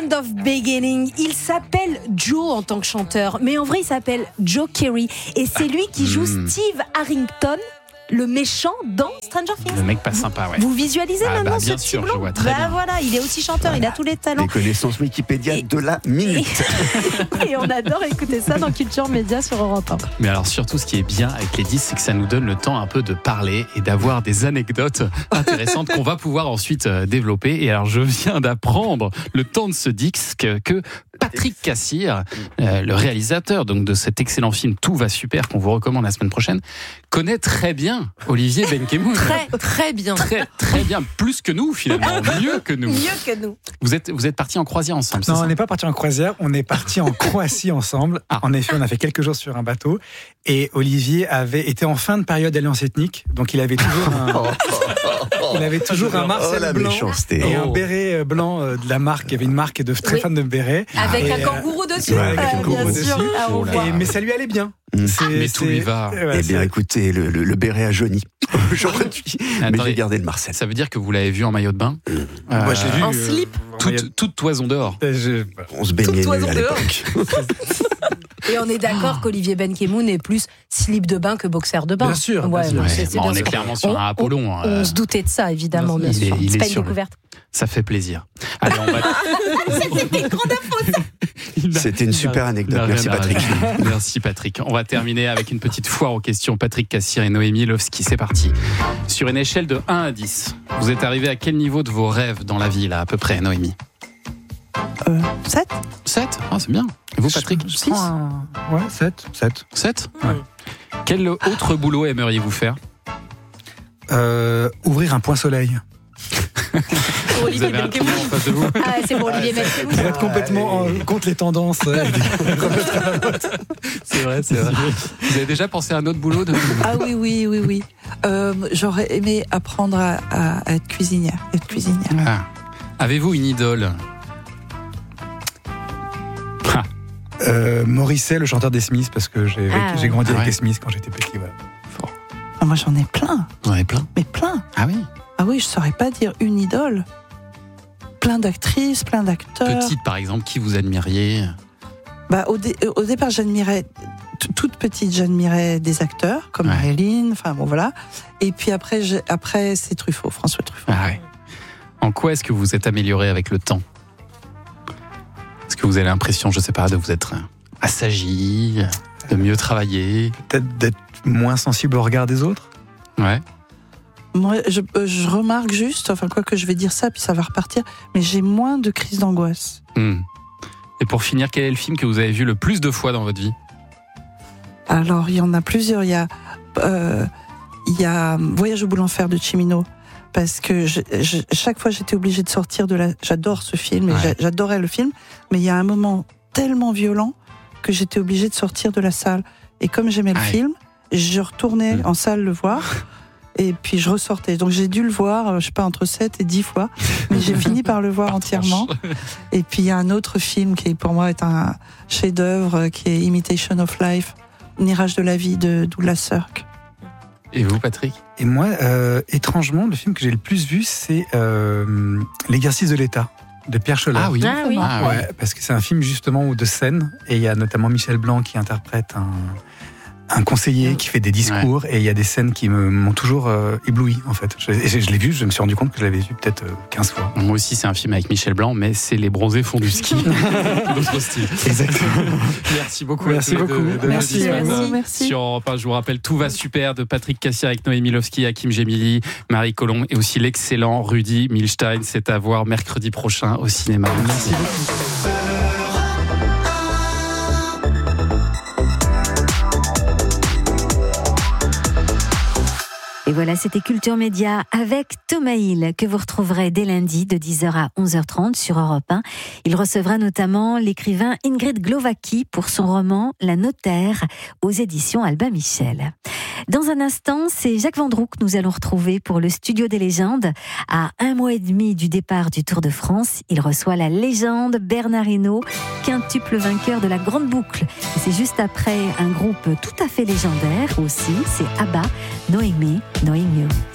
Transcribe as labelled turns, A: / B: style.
A: End of Beginning. Il s'appelle Joe en tant que chanteur, mais en vrai il s'appelle Joe Keery et c'est lui qui joue Steve Harrington, le méchant dans Stranger Things.
B: Le mec pas sympa, ouais.
A: Vous visualisez maintenant ce
B: bien
A: petit
B: sûr,
A: blond.
B: je vois très bien.
A: Voilà, il est aussi chanteur, il a tous les talents.
C: Les connaissances Wikipédia de la minute.
A: Et on adore écouter ça dans Culture Média sur Europe 1.
B: Mais alors surtout, ce qui est bien avec les disques, c'est que ça nous donne le temps un peu de parler et d'avoir des anecdotes intéressantes qu'on va pouvoir ensuite développer. Et alors, je viens d'apprendre le temps de ce disque que Patrick Cassir, le réalisateur donc de cet excellent film Tout va super qu'on vous recommande la semaine prochaine, connaît très bien Olivier Benkemoun.
A: Très bien.
B: Très bien, plus que nous finalement, mieux que nous.
A: Mieux que nous.
B: Vous êtes partis en croisière ensemble, c'est
D: Non,
B: ça?
D: on n'est pas partis en croisière, on est partis en Croatie ensemble.
B: Ah.
D: En effet, on a fait quelques jours sur un bateau. Et Olivier été en fin de période alliance ethnique, donc il avait toujours un Marcel
C: la
D: blanc
C: méchanceté.
D: et un béret blanc de la marque. Il y avait une marque de très fan de béret.
A: Avec
D: Et,
A: un kangourou dessus.
D: avec un kangourou
A: bien sûr.
D: dessus.
A: Ah, on voit.
D: Mais ça lui allait bien.
B: Mais tout lui va.
C: Eh bien, écoutez, le béret a jauni aujourd'hui, mais
B: Attendez.
C: j'ai gardé le Marcel.
B: Ça veut dire que vous l'avez vu en maillot de bain?
D: Moi, je l'ai vu.
A: En slip.
B: Toute toison dehors.
C: On se baignait
A: Toute
C: nus à
A: toison
C: l'époque.
A: Et on est d'accord qu'Olivier Benkemoun est plus slip de bain que boxer de bain.
D: Bien sûr,
A: Ouais,
D: bien sûr.
A: donc
B: Ouais,
A: c'est
B: bon,
A: bien
B: on est
A: sûr.
B: clairement sur un Apollon.
A: On se doutait de ça, évidemment, bien sûr.
B: Il
A: C'est
B: est
A: pas une
B: sur le-
A: découverte.
B: Ça fait plaisir. Allez, on va...
A: C'était une grande info.
C: C'était une super anecdote. Merci Patrick.
B: Merci Patrick. On va terminer avec une petite foire aux questions. Patrick Cassir et Noémie Lovski, c'est parti. Sur une échelle de 1 à 10, vous êtes arrivé à quel niveau de vos rêves dans la vie, là, à peu près, Noémie?
E: 7.
B: 7? Ah, c'est bien. Et vous, Patrick? 6?
D: Ouais, 7.
B: 7?
D: Ouais.
B: Quel autre boulot aimeriez-vous faire?
D: Ouvrir un point soleil.
B: Vous avez un client en face de vous?
A: Ah, c'est pour Olivier Benkemoun.
D: Pour être complètement contre les tendances.
B: C'est vrai, c'est vrai. Vous avez déjà pensé à un autre boulot de...
E: Ah oui. J'aurais aimé apprendre à être cuisinière.
B: Ah. Avez-vous une idole?
D: Morrissey, le chanteur des Smiths, parce que j'ai grandi avec les Smiths quand j'étais petit. Voilà.
E: Ah, moi, j'en ai plein.
B: Vous en avez plein?
E: Mais plein.
B: Ah oui?
E: Ah oui, je saurais pas dire une idole. Plein d'actrices, plein d'acteurs.
B: Petite, par exemple, qui vous admiriez?
E: Au départ, j'admirais, toute petite, j'admirais des acteurs, comme Marilyn, enfin bon, voilà. Et puis après, c'est Truffaut, François Truffaut.
B: Ah ouais. En quoi est-ce que vous vous êtes amélioré avec le temps? Est-ce que vous avez l'impression, je sais pas, de vous être assagi, de mieux travailler?
D: Peut-être d'être moins sensible au regard des autres.
B: Ouais.
E: Moi, je remarque juste, enfin quoi que je vais dire ça, puis ça va repartir, mais j'ai moins de crises d'angoisse.
B: Et pour finir, quel est le film que vous avez vu le plus de fois dans votre vie?
E: Alors, il y en a plusieurs. Il y a Voyage au bout de l'enfer de Cimino, parce que chaque fois j'étais obligée de sortir de la... J'adore ce film, et j'adorais le film, mais il y a un moment tellement violent que j'étais obligée de sortir de la salle. Et comme j'aimais le film, je retournais en salle le voir. Et puis je ressortais. Donc j'ai dû le voir, je sais pas, entre 7 et 10 fois. Mais j'ai fini par le voir entièrement. Et puis il y a un autre film qui pour moi est un chef-d'œuvre, qui est Imitation of Life, Mirage de la vie de Douglas Sirk.
B: Et vous, Patrick?
D: Et moi, étrangement, le film que j'ai le plus vu, c'est L'exercice de l'État, de Pierre Scholler.
B: Ah oui.
D: Ouais, parce que c'est un film justement de scène, et il y a notamment Michel Blanc qui interprète un conseiller qui fait des discours, et il y a des scènes qui m'ont toujours ébloui, en fait. Je l'ai vu, je me suis rendu compte que je l'avais vu peut-être 15 fois.
B: Moi aussi, c'est un film avec Michel Blanc, mais c'est Les Bronzés font du ski. D'autres styles.
D: Exactement.
B: Merci beaucoup.
D: Merci beaucoup.
E: Merci.
B: Sur Europe 1, je vous rappelle, Tout va super de Patrick Cassir avec Noémie Lovski, Hakim Gemili, Marie Colomb et aussi l'excellent Rudi Milstein. C'est à voir mercredi prochain au cinéma.
D: Merci beaucoup.
F: Et voilà, c'était Culture Média avec Thomas Hill, que vous retrouverez dès lundi de 10h à 11h30 sur Europe 1. Il recevra notamment l'écrivain Ingrid Glovacki pour son roman La Notaire aux éditions Albin Michel. Dans un instant, c'est Jacques Vendroux que nous allons retrouver pour le Studio des légendes. À 1 mois et demi du départ du Tour de France, il reçoit la légende Bernard Hinault, quintuple vainqueur de la Grande Boucle. Et c'est juste après un groupe tout à fait légendaire aussi, c'est ABBA, Noémie, Knowing You.